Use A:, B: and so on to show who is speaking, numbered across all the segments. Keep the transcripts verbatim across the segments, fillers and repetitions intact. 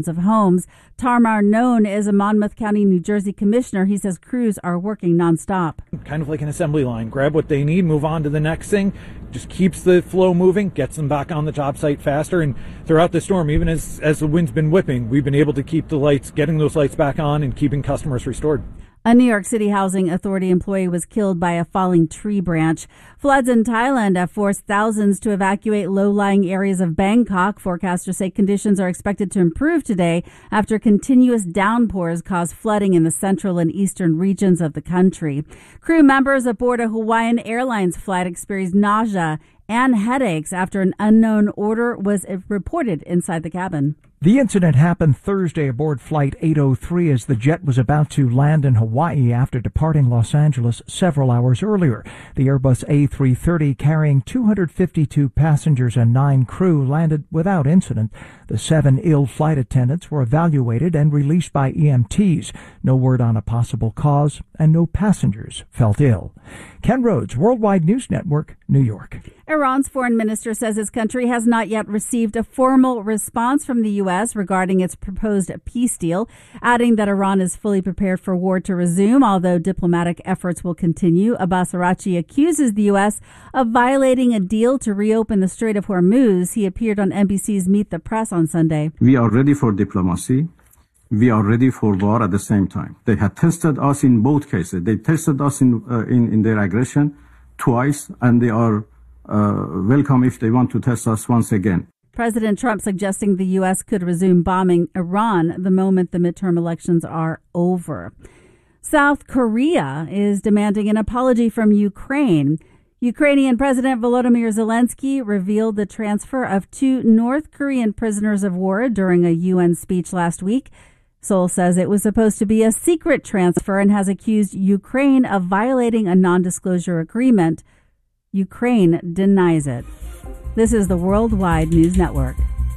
A: of homes. Tamar Known is a Monmouth County, New Jersey commissioner. He says crews are working nonstop.
B: Kind of like an assembly line. Grab what they need, move on to the next thing. Just keeps the flow moving, gets them back on the job site faster. And throughout the storm, even as, as the wind's been whipping, we've been able to keep the lights, getting those lights back on and keeping customers restored.
A: A New York City Housing Authority employee was killed by a falling tree branch. Floods in Thailand have forced thousands to evacuate low-lying areas of Bangkok. Forecasters say conditions are expected to improve today after continuous downpours caused flooding in the central and eastern regions of the country. Crew members aboard a Hawaiian Airlines flight experienced nausea and headaches after an unknown odor was reported inside the cabin.
C: The incident happened Thursday aboard Flight eight oh three as the jet was about to land in Hawaii after departing Los Angeles several hours earlier. The Airbus A three thirty carrying two hundred fifty-two passengers and nine crew landed without incident. The seven ill flight attendants were evaluated and released by E M Ts. No word on a possible cause, and no passengers felt ill. Ken Rhodes, Worldwide News Network, New York.
A: Iran's foreign minister says his country has not yet received a formal response from the U S regarding its proposed peace deal, adding that Iran is fully prepared for war to resume, although diplomatic efforts will continue. Abbas Araghchi accuses the U S of violating a deal to reopen the Strait of Hormuz. He appeared on N B C's Meet the Press on Sunday.
D: We are ready for diplomacy. We are ready for war at the same time. They had tested us in both cases. They tested us in uh, in, in their aggression twice, and they are uh, welcome if they want to test us once again.
A: President Trump suggesting the U S could resume bombing Iran the moment the midterm elections are over. South Korea is demanding an apology from Ukraine. Ukrainian President Volodymyr Zelensky revealed the transfer of two North Korean prisoners of war during a U N speech last week. Seoul says it was supposed to be a secret transfer and has accused Ukraine of violating a non-disclosure agreement. Ukraine denies it. This is the Worldwide News Network.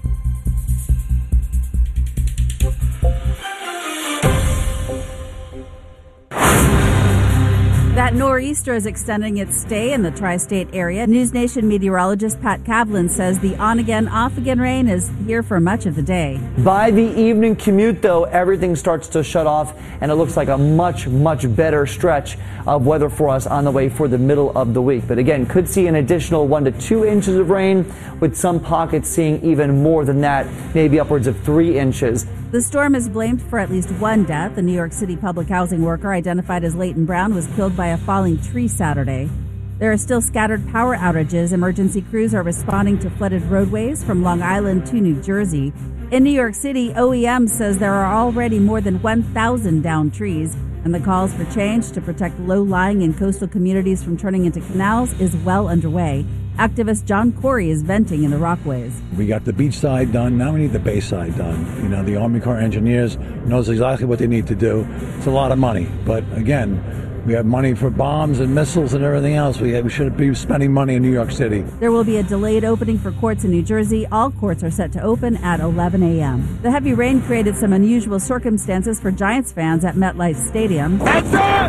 A: That nor'easter is extending its stay in the tri-state area. News Nation meteorologist Pat Kavlin says the on-again, off-again rain is here for much of the day.
E: By the evening commute, though, everything starts to shut off, and it looks like a much, much better stretch of weather for us on the way for the middle of the week. But again, could see an additional one to two inches of rain, with some pockets seeing even more than that, maybe upwards of three inches.
A: The storm is blamed for at least one death. The New York City public housing worker identified as Leighton Brown was killed by a falling tree Saturday. There are still scattered power outages. Emergency crews are responding to flooded roadways from Long Island to New Jersey. In New York City, O E M says there are already more than one thousand downed trees, and the calls for change to protect low-lying and coastal communities from turning into canals is well underway. Activist John Corey is venting in the Rockaways.
F: We got the beach side done. Now we need the bay side done. You know, the Army Corps of Engineers knows exactly what they need to do. It's a lot of money. But again, we have money for bombs and missiles and everything else. We, we shouldn't be spending money in New York City.
A: There will be a delayed opening for courts in New Jersey. All courts are set to open at eleven a.m. The heavy rain created some unusual circumstances for Giants fans at MetLife Stadium.
G: Heads up!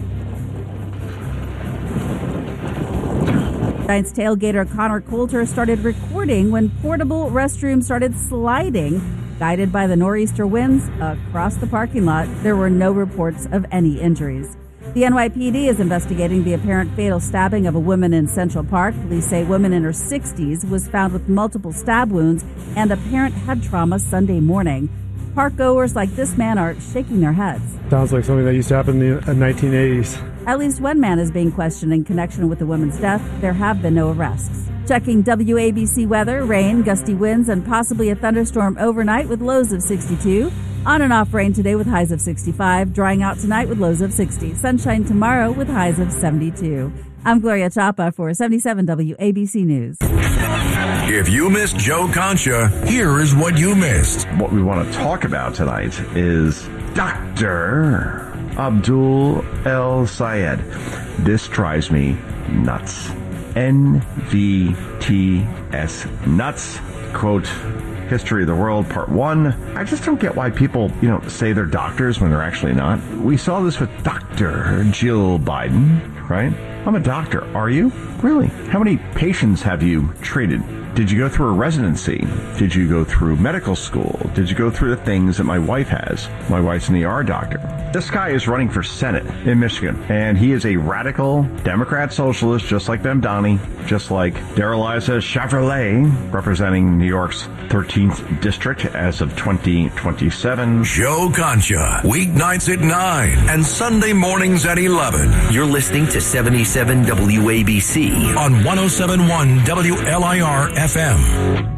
A: Giants tailgater Connor Coulter started recording when portable restrooms started sliding, guided by the nor'easter winds across the parking lot. There were no reports of any injuries. The N Y P D is investigating the apparent fatal stabbing of a woman in Central Park. Police say a woman in her sixties was found with multiple stab wounds and apparent head trauma Sunday morning. Park goers like this man are shaking their heads.
H: Sounds like something that used to happen in the nineteen eighties.
A: At least one man is being questioned in connection with the woman's death. There have been no arrests. Checking W A B C weather, rain, gusty winds, and possibly a thunderstorm overnight with lows of sixty-two. On and off rain today with highs of sixty-five. Drying out tonight with lows of sixty. Sunshine tomorrow with highs of seventy-two. I'm Gloria Chapa for seventy-seven W A B C News.
I: If you missed Joe Concha, here is what you missed.
J: What we want to talk about tonight is Doctor Abdul El Sayed. This drives me nuts. N V T S nuts. Quote, History of the World, Part one. I just don't get why people, you know, say they're doctors when they're actually not. We saw this with Doctor Jill Biden, right? I'm a doctor. Are you? Really? How many patients have you treated? Did you go through a residency? Did you go through medical school? Did you go through the things that my wife has? My wife's an E R doctor. This guy is running for Senate in Michigan, and he is a radical Democrat socialist, just like Mamdani, just like Darrell Issa Chevrolet, representing New York's thirteenth district as of twenty twenty-seven.
I: Joe Concha, weeknights at nine and Sunday mornings at eleven.
G: You're listening to seventy-seven W A B C
I: on one oh seven point one W L I R F M.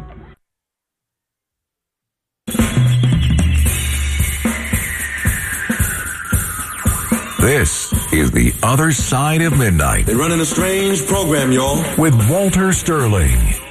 I: This is The Other Side of Midnight.
K: They're running a strange program, y'all.
I: With Walter Sterling.